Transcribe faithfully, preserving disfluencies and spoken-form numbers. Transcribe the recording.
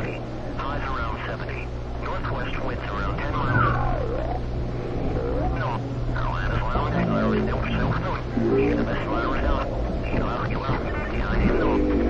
twenty. Highs around seventy. Northwest winds around ten miles. No. Atlantis Lounge, Larry Still Still Still. He's the best flyer right now. He's out of you out. Yeah, I didn't know.